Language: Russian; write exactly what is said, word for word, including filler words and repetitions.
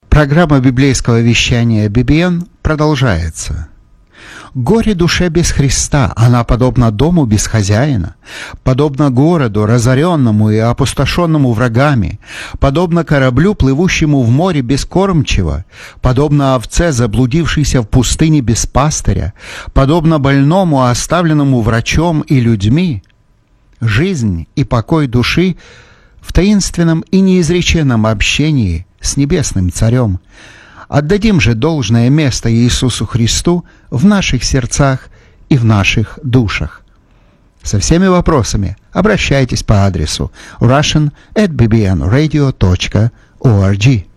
Программа библейского вещания би би эн продолжается. Горе душе без Христа, она подобна дому без хозяина, подобна городу, разоренному и опустошенному врагами, подобна кораблю, плывущему в море без кормчего, подобна овце, заблудившейся в пустыне без пастыря, подобна больному, оставленному врачом и людьми. Жизнь и покой души в таинственном и неизреченном общении с Небесным Царем. Отдадим же должное место Иисусу Христу в наших сердцах и в наших душах. Со всеми вопросами обращайтесь по адресу russian at b b n radio dot org.